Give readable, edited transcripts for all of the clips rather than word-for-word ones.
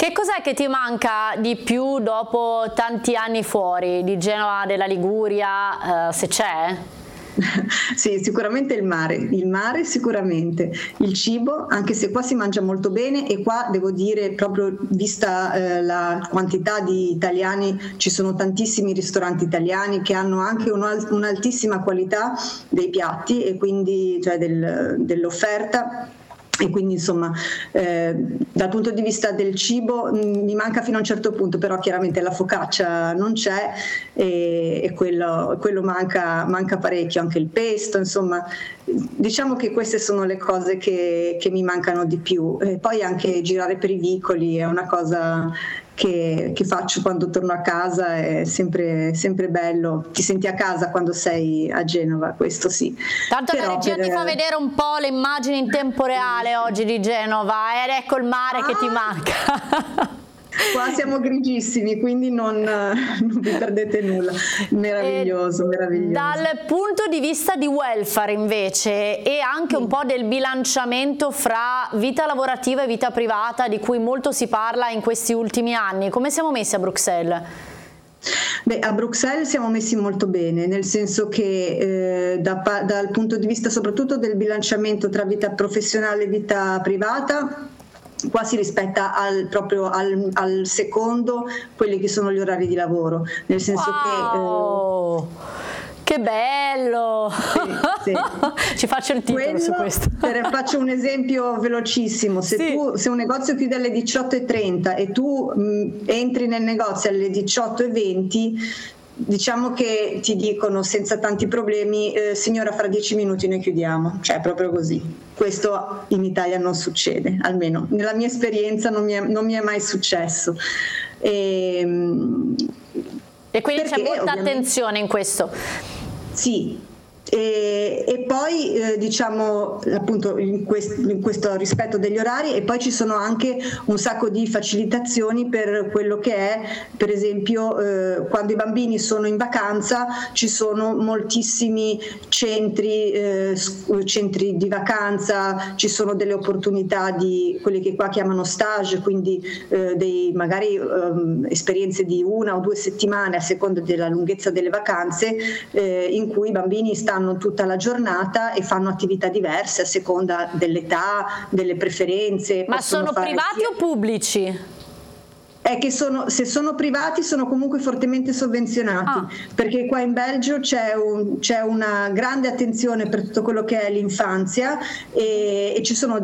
Che cos'è che ti manca di più dopo tanti anni fuori, di Genova, della Liguria, se c'è? Sì, sicuramente il mare sicuramente, il cibo, anche se qua si mangia molto bene e qua devo dire, proprio vista la quantità di italiani, ci sono tantissimi ristoranti italiani che hanno anche un'altissima qualità dei piatti e quindi cioè dell'offerta. E quindi insomma dal punto di vista del cibo mi manca fino a un certo punto, però chiaramente la focaccia non c'è e quello manca parecchio, anche il pesto, insomma diciamo che queste sono le cose che mi mancano di più. E poi anche girare per i vicoli è una cosa che faccio quando torno a casa, è sempre bello, ti senti a casa quando sei a Genova, questo sì. Tanto la regia ti fa vedere un po' le immagini in tempo reale oggi di Genova ed ecco il mare che ti manca. Qua siamo grigissimi, quindi non vi perdete nulla. Meraviglioso, meraviglioso. Dal punto di vista di welfare invece e anche un po' del bilanciamento fra vita lavorativa e vita privata di cui molto si parla in questi ultimi anni, come siamo messi a Bruxelles? Beh, a Bruxelles siamo messi molto bene, nel senso che dal punto di vista soprattutto del bilanciamento tra vita professionale e vita privata, qua si rispetta proprio al secondo quelli che sono gli orari di lavoro, nel senso che bello! Sì. Ci faccio il titolo su questo. Faccio un esempio velocissimo: se un negozio chiude alle 18:30 e tu entri nel negozio alle 18:20, diciamo che ti dicono senza tanti problemi signora, fra 10 minuti noi chiudiamo, cioè proprio così. Questo in Italia non succede, almeno nella mia esperienza non mi è mai successo. E quindi c'è molta attenzione in questo. Sì. E poi diciamo appunto in questo rispetto degli orari, e poi ci sono anche un sacco di facilitazioni per quello che è, per esempio quando i bambini sono in vacanza ci sono moltissimi centri di vacanza, ci sono delle opportunità di quelli che qua chiamano stage, quindi magari esperienze di 1 o 2 settimane a seconda della lunghezza delle vacanze, in cui i bambini stanno tutta la giornata e fanno attività diverse a seconda dell'età, delle preferenze. Ma sono privati o pubblici? È che se sono privati sono comunque fortemente sovvenzionati, perché qua in Belgio c'è una grande attenzione per tutto quello che è l'infanzia e ci sono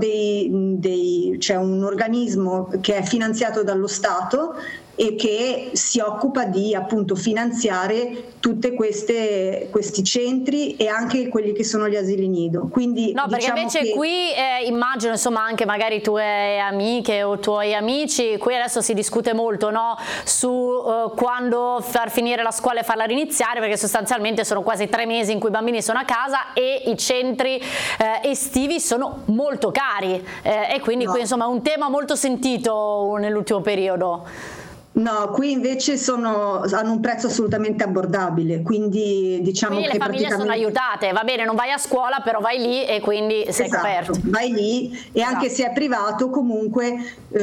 c'è un organismo che è finanziato dallo Stato e che si occupa di appunto finanziare tutte questi centri e anche quelli che sono gli asili nido. Quindi no, perché invece qui immagino insomma anche magari tue amiche o tuoi amici, qui adesso si discute molto, no, su quando far finire la scuola e farla riniziare, perché sostanzialmente sono quasi 3 mesi in cui i bambini sono a casa e i centri estivi sono molto cari e quindi qui insomma è un tema molto sentito nell'ultimo periodo. No, qui invece hanno un prezzo assolutamente abbordabile, quindi diciamo che le famiglie sono aiutate, va bene, non vai a scuola, però vai lì e quindi sei coperto. Vai lì e anche se è privato comunque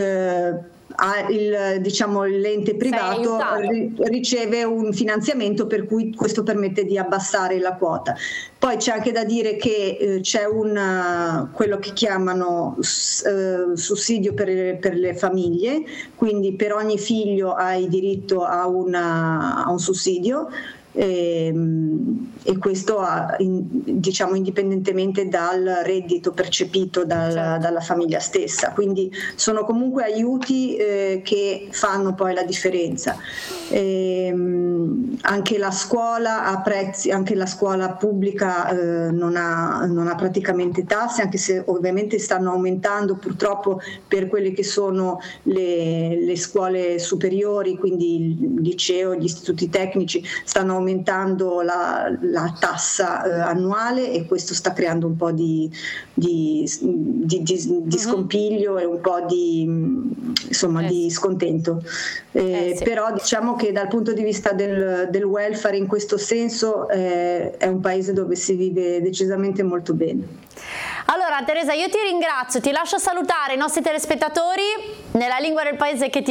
l'ente privato riceve un finanziamento, per cui questo permette di abbassare la quota. Poi c'è anche da dire che c'è quello che chiamano sussidio per le famiglie, quindi per ogni figlio hai diritto a un sussidio. E questo diciamo indipendentemente dal reddito percepito dalla famiglia stessa, quindi sono comunque aiuti che fanno poi la differenza. Anche la scuola ha prezzi, anche la scuola pubblica non ha praticamente tasse, anche se ovviamente stanno aumentando purtroppo per quelle che sono le scuole superiori, quindi il liceo, gli istituti tecnici stanno aumentando la tassa annuale, e questo sta creando un po' di scompiglio e un po' di scontento. Però diciamo che dal punto di vista del welfare in questo senso è un paese dove si vive decisamente molto bene. Allora Teresa, io ti ringrazio, ti lascio salutare i nostri telespettatori nella lingua del paese che ti